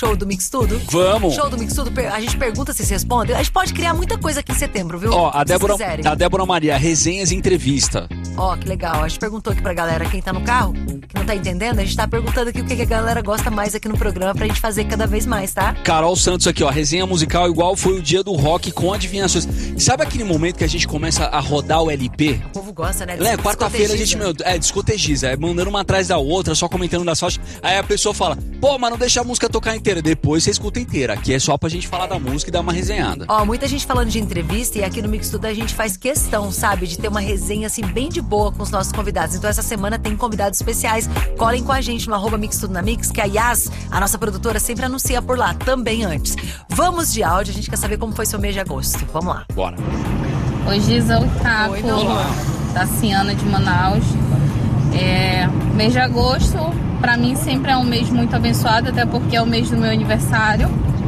Show do Mix Tudo? Vamos! Show do Mix Tudo, a gente pergunta, vocês respondem. A gente pode criar muita coisa aqui em setembro, viu? Ó, a Débora Maria, resenhas e entrevista. Ó, que legal. A gente perguntou aqui pra galera, quem tá no carro, que não tá entendendo, a gente tá perguntando aqui o que a galera gosta mais aqui no programa pra gente fazer cada vez mais, tá? Carol Santos aqui, ó, resenha musical igual foi o dia do rock com adivinhações. Sabe aquele momento que a gente começa a rodar o LP? O povo gosta, né? Quarta-feira a gente, discotegiza, mandando uma atrás da outra, só comentando das faixas. Aí a pessoa fala, pô, mas não deixa a música tocar inteira. Depois você escuta inteira. Aqui é só pra gente falar da música e dar uma resenhada. Ó, muita gente falando de entrevista e aqui no Mix Tudo a gente faz questão, sabe? De ter uma resenha assim bem de boa com os nossos convidados. Então essa semana tem convidados especiais. Colhem com a gente no @Mix Tudo na Mix, que a Yas, a nossa produtora, sempre anuncia por lá, também antes. Vamos de áudio, a gente quer saber como foi seu mês de agosto. Vamos lá. Bora. Oi, Giza, oi, Caco. Oi, meu amor. Da Ciana de Manaus. Mês de agosto, pra mim, sempre é um mês muito abençoado, até porque é o mês do meu aniversário.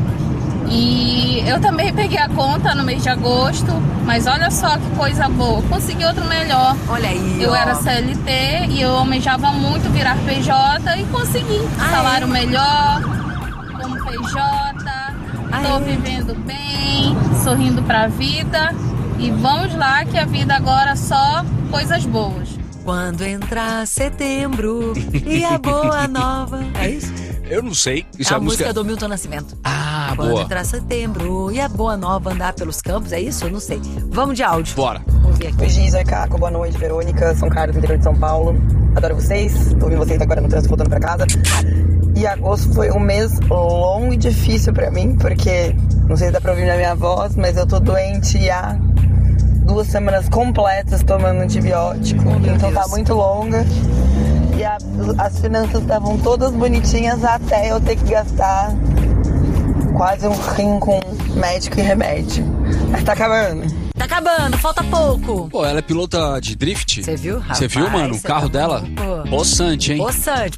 E eu também peguei a conta no mês de agosto, mas olha só que coisa boa, consegui outro melhor. Olha aí, eu era CLT e eu almejava muito virar PJ e consegui. Salário melhor, como PJ, tô vivendo bem, sorrindo pra vida. E vamos lá que a vida agora só coisas boas. Quando entrar setembro e a boa nova. É isso? Eu não sei. Isso é a música do Milton Nascimento. Ah, Quando boa. entrar setembro e a boa nova andar pelos campos, é isso? Eu não sei. Vamos de áudio. Bora. Vamos ver aqui. Oi, Giz, oi, Caco, boa noite, Verônica, São Carlos, interior de São Paulo. Adoro vocês, tô ouvindo vocês agora no trânsito, voltando pra casa. E agosto foi um mês longo e difícil pra mim, porque, não sei se dá pra ouvir na minha voz, mas eu tô doente há 2 semanas completas tomando antibiótico, então tá muito longa. E as finanças estavam todas bonitinhas até eu ter que gastar quase um rim com médico e remédio. Mas tá acabando. Tá acabando, falta pouco. Pô, ela é pilota de drift? Você viu, rapaz? Você viu, mano? O carro dela? Possante, hein? Possante.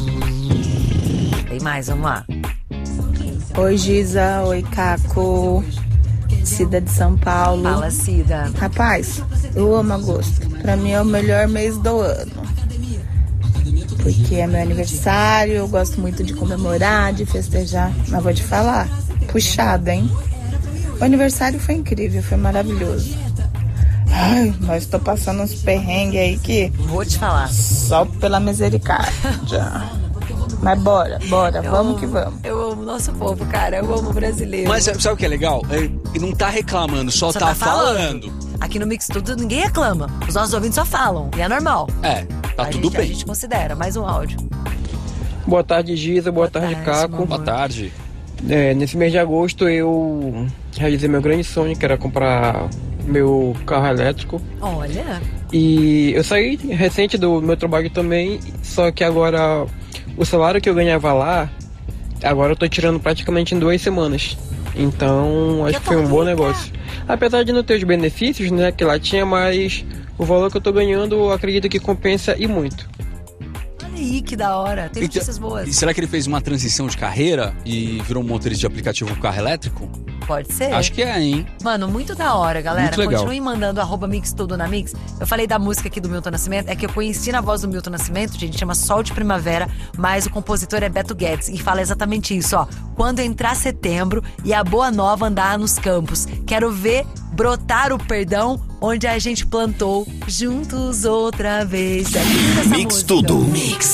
Tem mais, vamos lá. Oi, Giza. Oi, Caco. Cida de São Paulo. Fala, Cida. Rapaz, eu amo agosto. Pra mim é o melhor mês do ano. Porque é meu aniversário, eu gosto muito de comemorar, de festejar. Mas vou te falar, puxado, hein? O aniversário foi incrível, foi maravilhoso. Ai, mas tô passando uns perrengues aí que... Vou te falar. Só pela misericórdia. Mas bora, vamos que vamos. Eu amo nosso povo, cara, eu amo o brasileiro. Mas sabe o que é legal? Ele não tá reclamando, só tá falando. Aqui no Mix Tudo ninguém reclama. Os nossos ouvintes só falam, e é normal. Tá tudo bem. A gente considera. Mais um áudio. Boa tarde, Giza. Boa tarde, Caco. Boa tarde. Nesse mês de agosto eu realizei meu grande sonho, que era comprar meu carro elétrico. Olha. E eu saí recente do meu trabalho também, só que agora o salário que eu ganhava lá, agora eu tô tirando praticamente em 2 semanas. Então acho que foi um bom negócio. Apesar de não ter os benefícios, né, que lá tinha, mas o valor que eu tô ganhando, eu acredito que compensa e muito. Olha aí, que da hora. Tem notícias boas. E será que ele fez uma transição de carreira e virou um motorista de aplicativo com carro elétrico? Pode ser. Acho que é, hein? Mano, muito da hora, galera. Muito legal. Continuem mandando @Mix Tudo na Mix. Eu falei da música aqui do Milton Nascimento, é que eu conheci na voz do Milton Nascimento, gente, chama Sol de Primavera, mas o compositor é Beto Guedes e fala exatamente isso, ó. Quando entrar setembro e a boa nova andar nos campos, quero ver brotar o perdão onde a gente plantou juntos outra vez. É Mix Tudo. Mix.